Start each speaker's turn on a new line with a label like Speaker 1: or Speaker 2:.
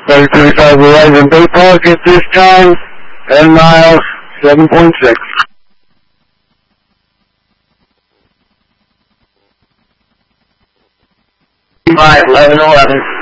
Speaker 1: 3035 Verizon Bay Park at this time, 10 miles, 7.6. By 1111.